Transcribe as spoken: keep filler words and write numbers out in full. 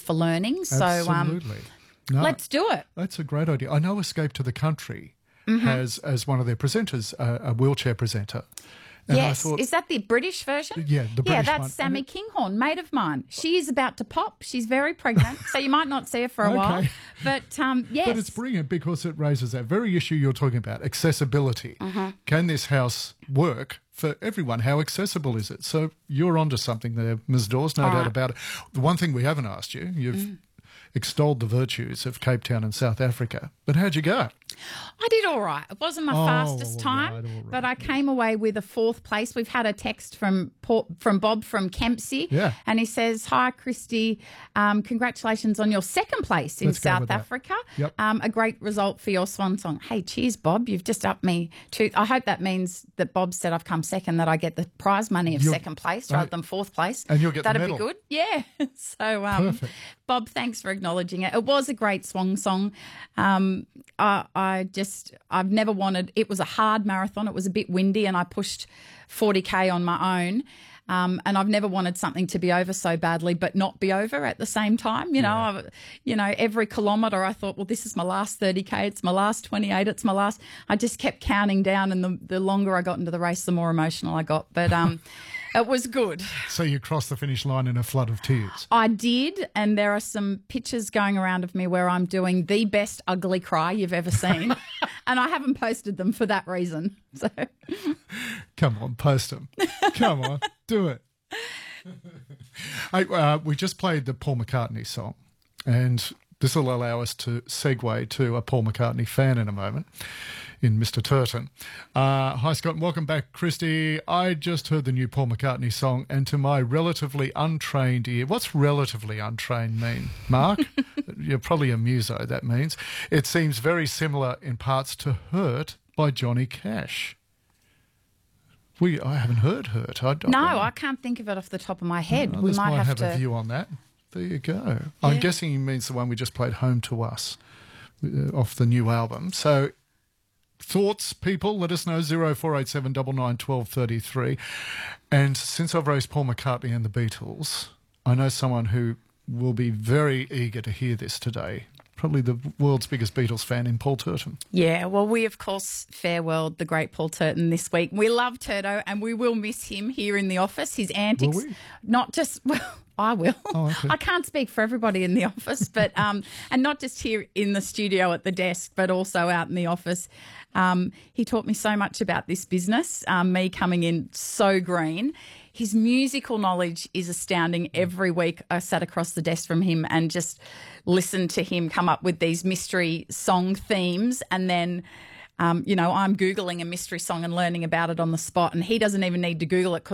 for learning. So Absolutely. um, No, let's do it. That's a great idea. I know Escape to the Country Mm-hmm. has, as one of their presenters, a, a wheelchair presenter. And I Yes. thought, Is that the British version? Yeah, the Yeah, British that's one. Sammy And Kinghorn, mate of mine. She is about to pop. She's very pregnant, so you might not see her for a Okay. while. But um, yes. But it's brilliant because it raises that very issue you're talking about, accessibility. Mm-hmm. Can this house work for everyone? How accessible is it? So you're onto something there, Miz Dawes, no All doubt right. about it. The one thing we haven't asked you, you've Mm. extolled the virtues of Cape Town and South Africa, but how'd you go? I did all right. It wasn't my Oh, fastest all time, right, all right. but I came away with a fourth place. We've had a text from Paul, from Bob from Kempsey, Yeah. and he says, "Hi, Christy. Um, congratulations on your second place in Let's go South with that. Africa. Yep. Um, a great result for your swan song." Hey, cheers, Bob. You've just upped me to. I hope that means that Bob said I've come second, that I get the prize money of You'll- second place right. rather than fourth place, And you'll get the That'd medal. be good. Yeah. So, um, Perfect. Bob, thanks for acknowledging it. It was a great swan song. Um, I, I just, I've never wanted, it was a hard marathon. It was a bit windy and I pushed forty K on my own. Um, and I've never wanted something to be over so badly, but not be over at the same time. You know, Yeah. I, you know, every kilometre I thought, well, this is my last thirty K. It's my last twenty-eight. It's my last, I just kept counting down. And the, the longer I got into the race, the more emotional I got. But, um, it was good. So you crossed the finish line in a flood of tears. I did, and there are some pictures going around of me where I'm doing the best ugly cry you've ever seen, and I haven't posted them for that reason. So, Come on, post them. Come on, do it. I, uh, we just played the Paul McCartney song, and this will allow us to segue to a Paul McCartney fan in a moment, in Mister Turton. Uh, hi, Scott, and welcome back, Christy. I just heard the new Paul McCartney song, and to my relatively untrained ear, what's relatively untrained mean, Mark? You're probably a muso, that means. It seems very similar in parts to Hurt by Johnny Cash. We, I haven't heard Hurt. I don't no, know. I can't think of it off the top of my head. we Others might, might have, have to. a view on that. There you go. I'm guessing he means the one we just played, Home to Us, uh, off the new album. So, thoughts, people, let us know, zero four eight seven nine nine one two three three. And since I've raised Paul McCartney and the Beatles, I know someone who will be very eager to hear this today. Probably the world's biggest Beatles fan in Paul Turton. Yeah, well, we, of course, farewelled the great Paul Turton this week. We love Turto, and we will miss him here in the office, his antics. Will we? Not just, well, I will. Oh, okay. I can't speak for everybody in the office, but um, and not just here in the studio at the desk, but also out in the office. Um, he taught me so much about this business, um, me coming in so green. His musical knowledge is astounding. Every week I sat across the desk from him and just listened to him come up with these mystery song themes, and then Um, you know, I'm Googling a mystery song and learning about it on the spot, and he doesn't even need to Google it because